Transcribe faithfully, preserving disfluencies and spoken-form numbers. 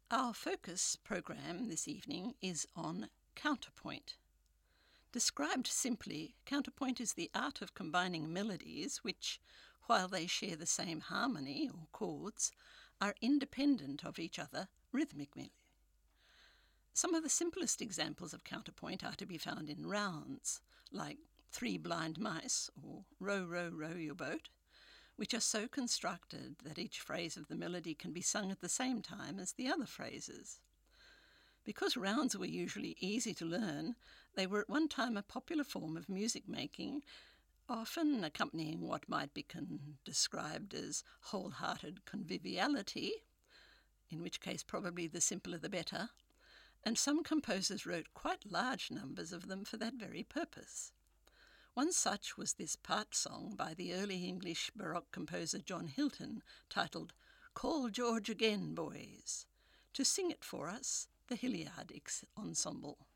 Our focus program this evening is on counterpoint. Described simply, counterpoint is the art of combining melodies which, while they share the same harmony or chords, are independent of each other rhythmically. Some of the simplest examples of counterpoint are to be found in rounds, like Three Blind Mice or Row, Row, Row Your Boat, which are so constructed that each phrase of the melody can be sung at the same time as the other phrases. Because rounds were usually easy to learn, they were at one time a popular form of music making, often accompanying what might be con- described as wholehearted conviviality, in which case probably the simpler the better, and some composers wrote quite large numbers of them for that very purpose. One such was this part song by the early English Baroque composer John Hilton, titled "Call George Again, Boys." To sing it for us, the Hilliard Ensemble.